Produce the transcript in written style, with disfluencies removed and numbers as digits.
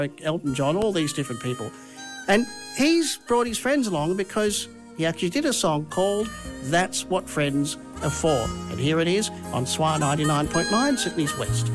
Elton John, all these different people. And he's brought his friends along because he actually did a song called That's What Friends Are For. And here it is on SWR 99.9, Sydney's West.